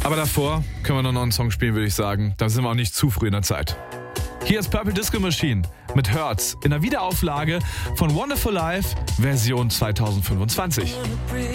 Aber davor können wir noch einen Song spielen, würde ich sagen. Da sind wir auch nicht zu früh in der Zeit. Hier ist Purple Disco Machine mit Hurts in der Wiederauflage von Wonderful Life Version 2025.